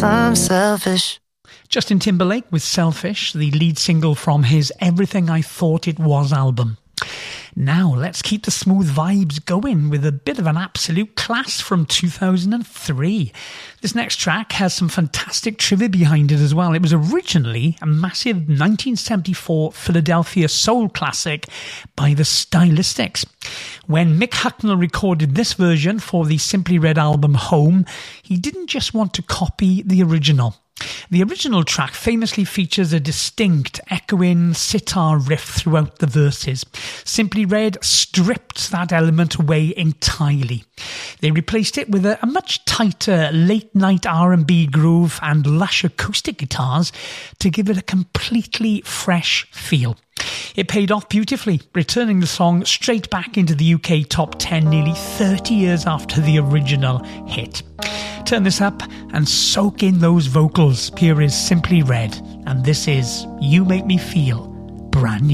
I'm selfish. Justin Timberlake with Selfish, the lead single from his Everything I Thought It Was album. Now, let's keep the smooth vibes going with a bit of an absolute class from 2003. This next track has some fantastic trivia behind it as well. It was originally a massive 1974 Philadelphia soul classic by the Stylistics. When Mick Hucknall recorded this version for the Simply Red album Home, he didn't just want to copy the original. The original track famously features a distinct echoing sitar riff throughout the verses. Simply Red stripped that element away entirely. They replaced it with a much tighter late-night R&B groove and lush acoustic guitars to give it a completely fresh feel. It paid off beautifully, returning the song straight back into the UK top 10 nearly 30 years after the original hit. Turn this up and soak in those vocals. Here is Simply Red, and this is You Make Me Feel Brand New.